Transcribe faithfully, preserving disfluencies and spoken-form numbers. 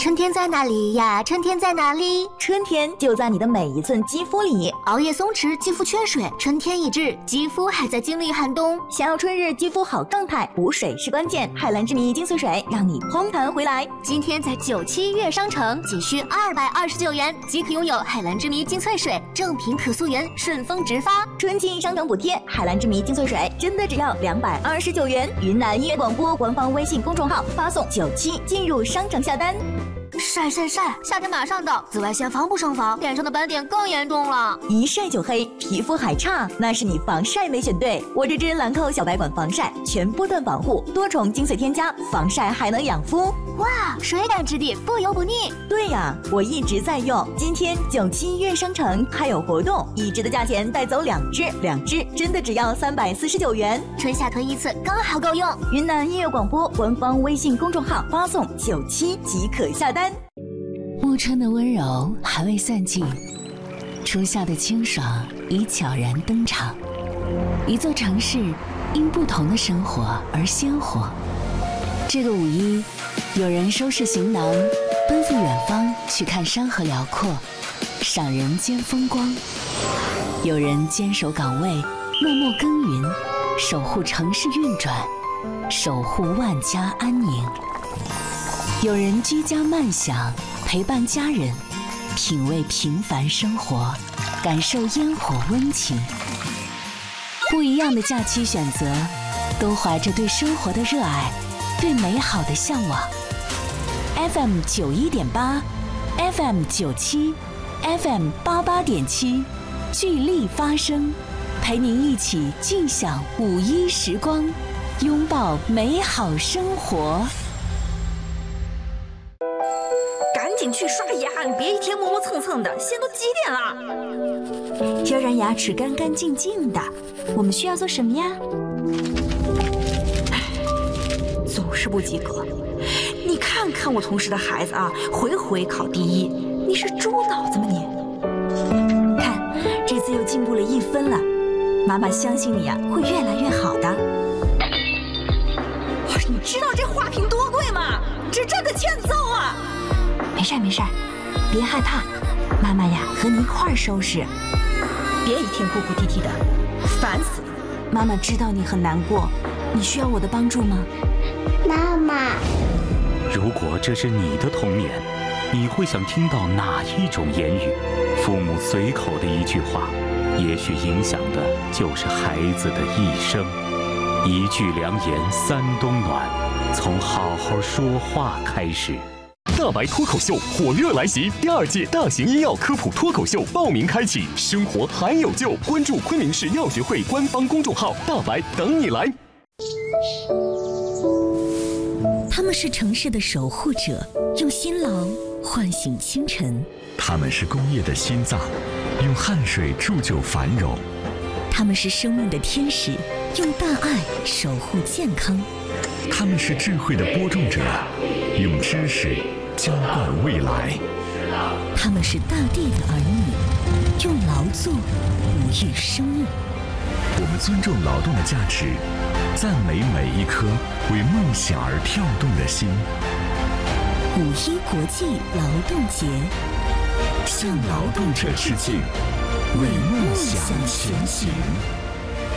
春天在哪里呀？春天在哪里？ 春天就在你的每一寸肌肤里。 熬夜松弛，肌肤缺水，春天已至，肌肤还在经历寒冬。 想要春日肌肤好状态，补水是关键。海蓝之谜精粹水让你嘭弹回来。 今天在九七悦商城仅需二百二十九元即可拥有海蓝之谜精粹水，正品可溯源，顺丰直发。 春季商城补贴，海蓝之谜精粹水真的只要两百二十九元。云南音乐广播官方微信公众号发送九七进入商城下单。 晒晒晒！夏天马上到，紫外线防不胜防，脸上的斑点更严重了。 一晒就黑，皮肤还差，那是你防晒没选对。我这支兰蔻小白管防晒，全波段防护，多重精粹添加，防晒还能养肤。 哇，水感质地，不油不腻。 对呀，我一直在用。今天九七悦商城还有活动，一支的价钱带走两支，两支真的只要三百四十九元。 春夏囤一次，刚好够用。 云南音乐广播官方微信公众号发送九七即可下单。 暮春的温柔还未散尽，初夏的清爽已悄然登场。一座城市因不同的生活而鲜活。这个五一，有人收拾行囊，奔赴远方去看山河辽阔，赏人间风光；有人坚守岗位，默默耕耘，守护城市运转，守护万家安宁；有人居家慢享，陪伴家人，品味平凡生活，感受烟火温情。不一样的假期选择，都怀着对生活的热爱，对美好的向往。F M 九一点八 ，F M 九七 ，F M 八八点七，聚力发声，陪您一起尽享五一时光，拥抱美好生活。 赶紧去刷牙，你别一天磨磨蹭蹭的，现在都几点了？ 要让牙齿干干净净的，我们需要做什么呀？ 总是不及格。你看看我同事的孩子啊，回回考第一，你是猪脑子吗你？ 看，这次又进步了一分了，妈妈相信你啊，会越来越好的。 哇，你知道这花瓶多贵吗？这真的欠揍啊！ 没事没事，别害怕，妈妈呀和你一块儿收拾。 别一天哭哭啼啼的，烦死了。 妈妈知道你很难过，你需要我的帮助吗？ 妈妈， 如果这是你的童年，你会想听到哪一种言语？父母随口的一句话，也许影响的就是孩子的一生。一句良言三冬暖，从好好说话开始。 大白脱口秀火热来袭，第二届大型医药科普脱口秀报名开启，生活还有救！关注昆明市药学会官方公众号，大白等你来。 他们是城市的守护者，用辛劳唤醒清晨； 他们是工业的心脏，用汗水铸就繁荣； 他们是生命的天使，用大爱守护健康； 他们是智慧的播种者，用知识浇灌未来； 他们是大地的儿女，用劳作哺育生命。 我们尊重劳动的价值，赞美每一颗为梦想而跳动的心。 五一国际劳动节， 向劳动者致敬，为梦想前行。